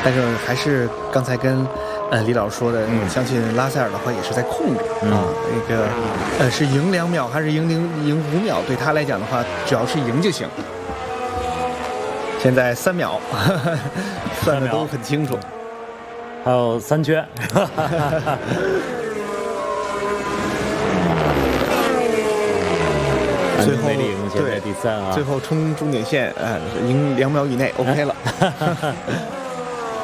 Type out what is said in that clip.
但是还是刚才跟李老师说的，我相信拉塞尔的话也是在控制啊，那个是赢2秒还是赢5秒，对他来讲的话，只要是赢就行。现在3秒，算的都很清楚， 还有3圈。 最后现在第3啊， 最后冲终点线，赢2秒以内 ，OK 了。